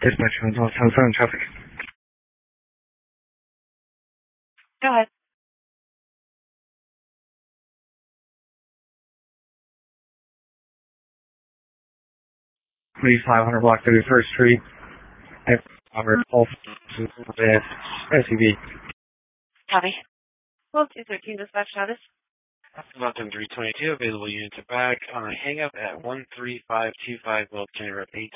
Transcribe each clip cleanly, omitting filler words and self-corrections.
Dispatch 177 traffic. Go ahead. Please 500 block 31st Street. Robert Pulse with SUV. Copy. 12213 dispatch status. Mountain 322, available units are back on a hang up at 13525 Wilk County Road 8.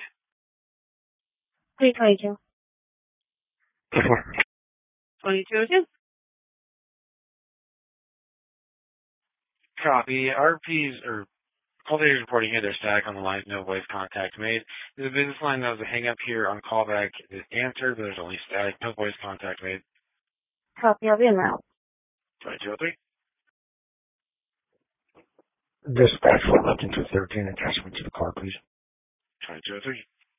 322. 4. 2202. Copy. RPs or cultivators reporting here they're static on the line, no voice contact made. The business line that was a hang up here on callback is answered, but there's only static, no voice contact made. Copy, I'll be in route. 2203. Dispatch 11213, attachment to the car, please. 2203.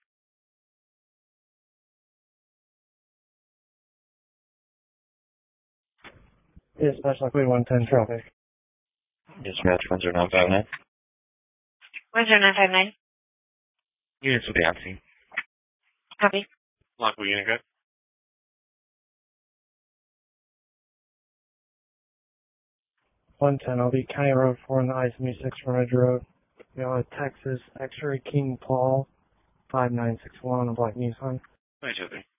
Dispatch Luckily 110 traffic. Dispatch 10959. 10959. Units will be on scene. Copy. Lockwood unit good. 110, I'll be County Road 4 in the I-76 from Ridge Road. Texas, X-ray King Paul, 5961 on a black Nissan. 2203.